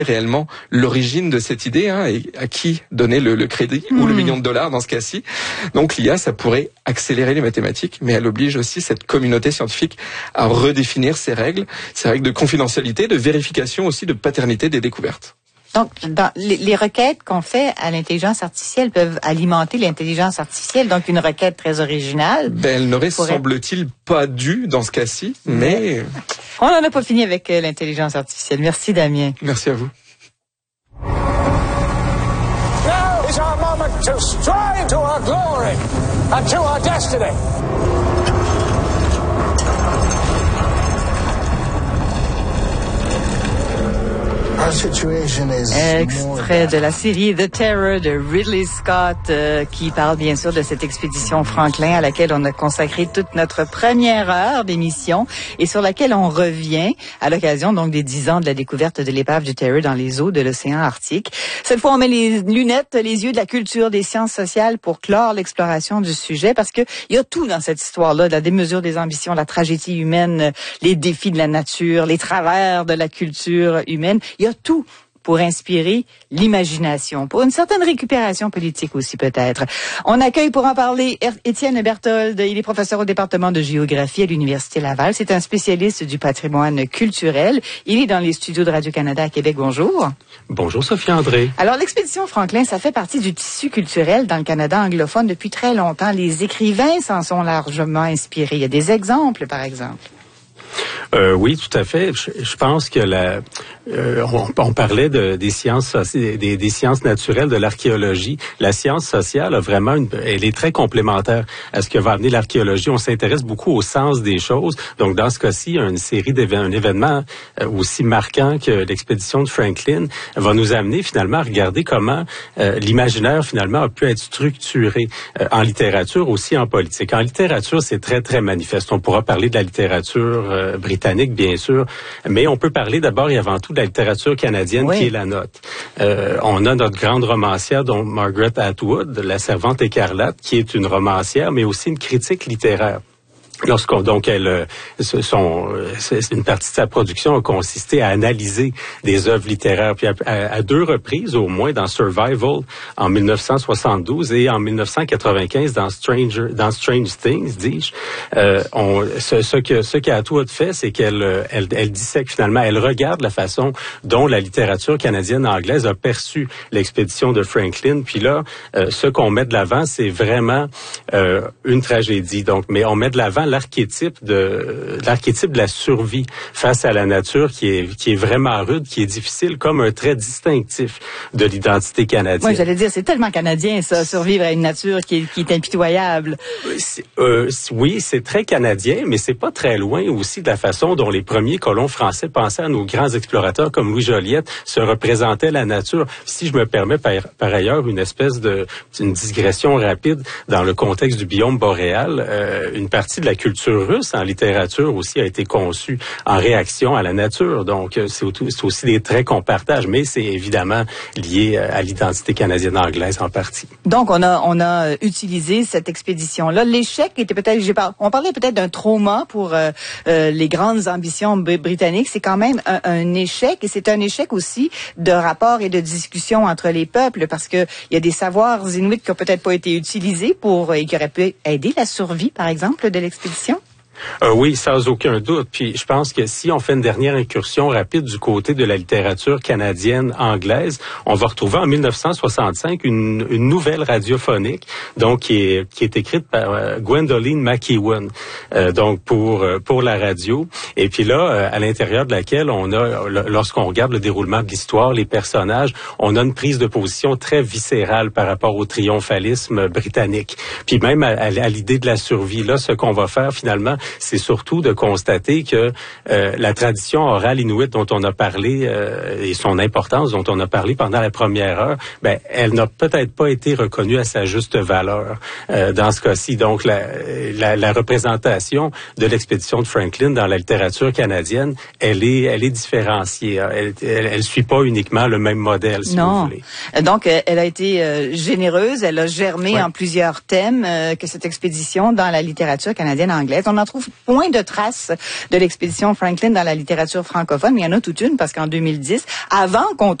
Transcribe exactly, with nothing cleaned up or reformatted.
réellement l'origine de cette idée, hein, et à qui donner le, le crédit mmh. ou le million de dollars dans ce cas-ci. Donc l'I A, ça pourrait accélérer les mathématiques, mais elle oblige aussi cette communauté scientifique à redéfinir ses règles, ses règles de confidentialité, de vérification aussi, de paternité des découvertes. Donc, dans les, les requêtes qu'on fait à l'intelligence artificielle peuvent alimenter l'intelligence artificielle, donc une requête très originale. Ben, elle n'aurait, pourrait... semble-t-il, pas dû dans ce cas-ci, mais... On n'en a pas fini avec euh, l'intelligence artificielle. Merci, Damien. Merci à vous. Now is our moment to strive to our glory and to our destiny. Extrait de la série The Terror de Ridley Scott, euh, qui parle bien sûr de cette expédition Franklin à laquelle on a consacré toute notre première heure d'émission et sur laquelle on revient à l'occasion donc des dix ans de la découverte de l'épave du Terror dans les eaux de l'océan Arctique. Cette fois, on met les lunettes, les yeux de la culture des sciences sociales pour clore l'exploration du sujet, parce que il y a tout dans cette histoire-là, la démesure des ambitions, la tragédie humaine, les défis de la nature, les travers de la culture humaine. Il y a tout pour inspirer l'imagination, pour une certaine récupération politique aussi peut-être. On accueille pour en parler Étienne Berthold. Il est professeur au département de géographie à l'Université Laval. C'est un spécialiste du patrimoine culturel. Il est dans les studios de Radio-Canada à Québec. Bonjour. Bonjour Sophie André. Alors l'expédition Franklin, ça fait partie du tissu culturel dans le Canada anglophone depuis très longtemps. Les écrivains s'en sont largement inspirés. Il y a des exemples, par exemple. Euh, oui, tout à fait. Je, je pense que la, euh, on, on parlait de, des sciences des, des sciences naturelles, de l'archéologie. La science sociale a vraiment une, elle est très complémentaire à ce que va amener l'archéologie. On s'intéresse beaucoup au sens des choses. Donc, dans ce cas-ci, une série d'événements, un événement aussi marquant que l'expédition de Franklin va nous amener finalement à regarder comment euh, l'imaginaire finalement a pu être structuré euh, en littérature, aussi en politique. En littérature, c'est très très manifeste. On pourra parler de la littérature euh, britannique, bien sûr, mais on peut parler d'abord et avant tout de la littérature canadienne, oui, qui est la nôtre. Euh, on a notre grande romancière, dont Margaret Atwood, La Servante écarlate, qui est une romancière, mais aussi une critique littéraire. Lorsqu'on donc elle, son, c'est une partie de sa production a consisté à analyser des œuvres littéraires, puis à, à, à deux reprises au moins dans Survival en mille neuf cent soixante-douze et en mille neuf cent quatre-vingt-quinze dans Stranger, dans Strange Things, dis-je. Euh, on, ce, ce que ce qu'Atwood fait, c'est qu'elle elle, elle dissèque finalement, elle regarde la façon dont la littérature canadienne anglaise a perçu l'expédition de Franklin. Puis là, euh, ce qu'on met de l'avant, c'est vraiment euh, une tragédie. Donc, mais on met de l'avant l'archétype de l'archétype de la survie face à la nature qui est qui est vraiment rude, qui est difficile, comme un trait distinctif de l'identité canadienne. Oui, j'allais dire, c'est tellement canadien ça, survivre à une nature qui est, qui est impitoyable. C'est, euh, oui, c'est très canadien, mais c'est pas très loin aussi de la façon dont les premiers colons français pensaient à nos grands explorateurs comme Louis Joliette se représentaient la nature. Si je me permets par, par ailleurs une espèce de une digression rapide dans le contexte du biome boréal, euh, une partie de la culture russe en littérature aussi a été conçue en réaction à la nature. Donc, c'est, c'est aussi des traits qu'on partage, mais c'est évidemment lié à l'identité canadienne-anglaise en partie. Donc, on a on a utilisé cette expédition-là. L'échec était peut-être, j'ai par, on parlait peut-être d'un trauma pour euh, euh, les grandes ambitions britanniques. C'est quand même un, un échec, et c'est un échec aussi de rapport et de discussion entre les peuples, parce que il y a des savoirs inuits qui ont peut-être pas été utilisés pour et qui auraient pu aider la survie, par exemple, de l'expédition. Euh, oui, sans aucun doute. Puis je pense que si on fait une dernière incursion rapide du côté de la littérature canadienne-anglaise, on va retrouver en mille neuf cent soixante-cinq une, une nouvelle radiophonique, donc qui est qui est écrite par euh, Gwendoline McEwan, euh, donc pour euh, pour la radio. Et puis là, euh, à l'intérieur de laquelle on a, lorsqu'on regarde le déroulement de l'histoire, les personnages, on a une prise de position très viscérale par rapport au triomphalisme britannique. Puis même à, à, à l'idée de la survie. Là, ce qu'on va faire finalement, c'est surtout de constater que euh, la tradition orale inuite dont on a parlé euh, et son importance dont on a parlé pendant la première heure, ben elle n'a peut-être pas été reconnue à sa juste valeur euh, dans ce cas-ci. Donc la, la, la représentation de l'expédition de Franklin dans la littérature canadienne, elle est elle est différenciée. Elle, elle, elle suit pas uniquement le même modèle, si non. vous voulez. Donc elle a été euh, généreuse, elle a germé, ouais, en plusieurs thèmes euh, que cette expédition dans la littérature canadienne anglaise. On en trouve point de traces de l'expédition Franklin dans la littérature francophone, mais il y en a toute une parce qu'en deux mille dix, avant qu'on